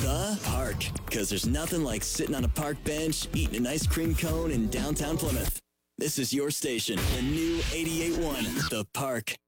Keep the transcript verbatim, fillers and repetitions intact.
The Park. Because there's nothing like sitting on a park bench, eating an ice cream cone in downtown Plymouth. This is your station, the new eighty-eight point one, The Park.